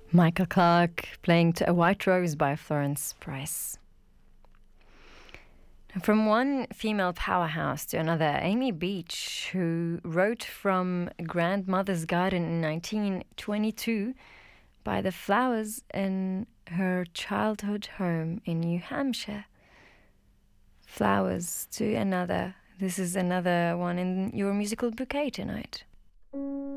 Michael Clark playing to A White Rose by Florence Price. From one female powerhouse to another, Amy Beach, who wrote from Grandmother's Garden in 1922 by the flowers in her childhood home in New Hampshire. Flowers to another. This is another one in your musical bouquet tonight.